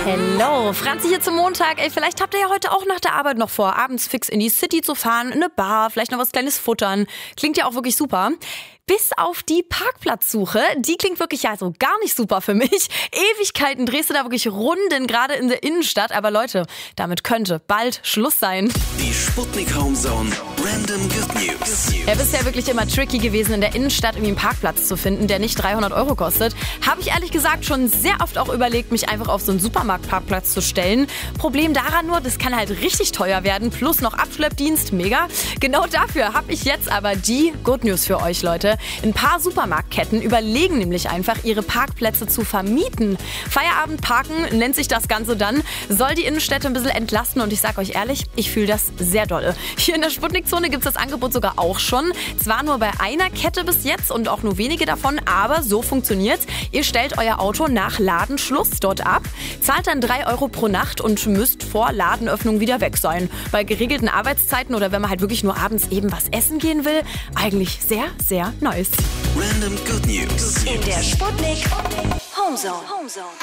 Hello, Franzi hier zum Montag. Ey, vielleicht habt ihr ja heute auch nach der Arbeit noch vor, abends fix in die City zu fahren, in eine Bar, vielleicht noch was Kleines futtern. Klingt ja auch wirklich super. Bis auf die Parkplatzsuche, die klingt wirklich ja so gar nicht super für mich. Ewigkeiten drehst du da wirklich Runden, gerade in der Innenstadt. Aber Leute, damit könnte bald Schluss sein. Die Sputnik Homezone Random Good News. Ja, bisher wirklich immer tricky gewesen, in der Innenstadt irgendwie einen Parkplatz zu finden, der nicht 300 € kostet. Habe ich ehrlich gesagt schon sehr oft auch überlegt, mich einfach auf so einen Supermarktparkplatz zu stellen. Problem daran nur, das kann halt richtig teuer werden, plus noch Abschleppdienst, mega. Genau dafür habe ich jetzt aber die Good News für euch, Leute. Ein paar Supermarktketten überlegen nämlich einfach, ihre Parkplätze zu vermieten. Feierabendparken nennt sich das Ganze dann, soll die Innenstädte ein bisschen entlasten und ich sag euch ehrlich, ich fühle das sehr doll. Hier in der Sputnik-Zone gibt es das Angebot sogar auch schon. Zwar nur bei einer Kette bis jetzt und auch nur wenige davon, aber so funktioniert's. Ihr stellt euer Auto nach Ladenschluss dort ab, zahlt dann 3 € pro Nacht und müsst vor Ladenöffnung wieder weg sein. Bei geregelten Arbeitszeiten oder wenn man halt wirklich nur abends eben was essen gehen will, eigentlich sehr, sehr nice. Random Good News. In der Sputnik Homezone.